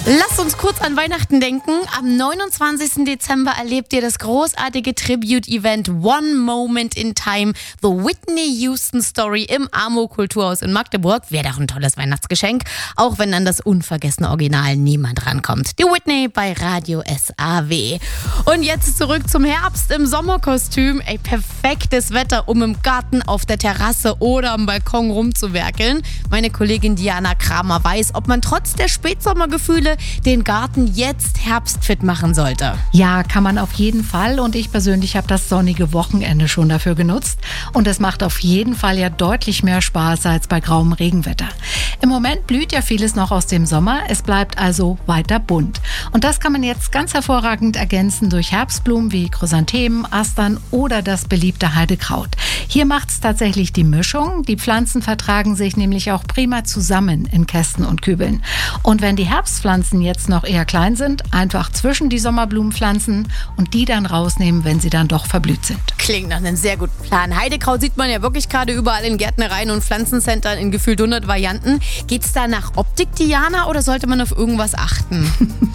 Lasst uns kurz an Weihnachten denken. Am 29. Dezember erlebt ihr das großartige Tribute-Event One Moment in Time, The Whitney Houston Story im Amo Kulturhaus in Magdeburg. Wäre doch ein tolles Weihnachtsgeschenk, auch wenn an das unvergessene Original niemand rankommt. Die Whitney bei Radio SAW. Und jetzt zurück zum Herbst im Sommerkostüm. Ey, perfektes Wetter, um im Garten, auf der Terrasse oder am Balkon rumzuwerkeln. Meine Kollegin Diana Kramer weiß, ob man trotz der Spätsommergefühle den Garten jetzt herbstfit machen sollte. Ja, kann man auf jeden Fall, und ich persönlich habe das sonnige Wochenende schon dafür genutzt und es macht auf jeden Fall ja deutlich mehr Spaß als bei grauem Regenwetter. Im Moment blüht ja vieles noch aus dem Sommer, es bleibt also weiter bunt. Und das kann man jetzt ganz hervorragend ergänzen durch Herbstblumen wie Chrysanthemen, Astern oder das beliebte Heidekraut. Hier macht es tatsächlich die Mischung. Die Pflanzen vertragen sich nämlich auch prima zusammen in Kästen und Kübeln. Und wenn die Herbstpflanzen jetzt noch eher klein sind, einfach zwischen die Sommerblumen pflanzen und die dann rausnehmen, wenn sie dann doch verblüht sind. Klingt nach einem sehr guten Plan. Heidekraut sieht man ja wirklich gerade überall in Gärtnereien und Pflanzencentern in gefühlt 100 Varianten. Geht's da nach Optik, Diana, oder sollte man auf irgendwas achten?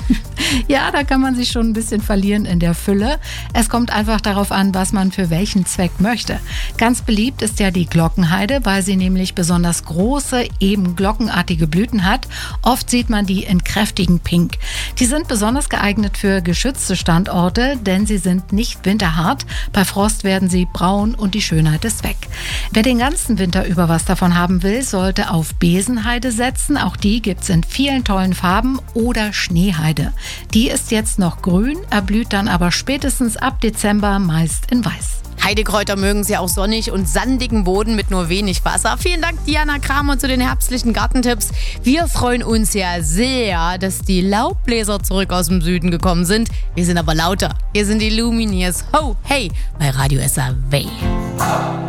Ja, da kann man sich schon ein bisschen verlieren in der Fülle. Es kommt einfach darauf an, was man für welchen Zweck möchte. Ganz beliebt ist ja die Glockenheide, weil sie nämlich besonders große, eben glockenartige Blüten hat. Oft sieht man die in kräftigen Pink. Die sind besonders geeignet für geschützte Standorte, denn sie sind nicht winterhart. Bei Frost werden sie braun und die Schönheit ist weg. Wer den ganzen Winter über was davon haben will, sollte auf Besenheide setzen. Auch die gibt's in vielen tollen Farben, oder Schneeheide. Die ist jetzt noch grün, erblüht dann aber spätestens ab Dezember meist in weiß. Heidekräuter mögen sie auch sonnig und sandigen Boden mit nur wenig Wasser. Vielen Dank, Diana Kramer, zu den herbstlichen Gartentipps. Wir freuen uns ja sehr, dass die Laubbläser zurück aus dem Süden gekommen sind. Wir sind aber lauter. Hier sind die Lumineers. Ho, hey, bei Radio SAW.